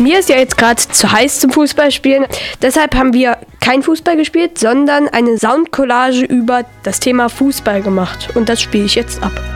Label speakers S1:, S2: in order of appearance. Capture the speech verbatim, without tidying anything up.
S1: Mir ist ja jetzt gerade zu heiß zum Fußballspielen. Deshalb haben wir kein Fußball gespielt, sondern eine Soundcollage über das Thema Fußball gemacht. Und das spiele ich jetzt ab.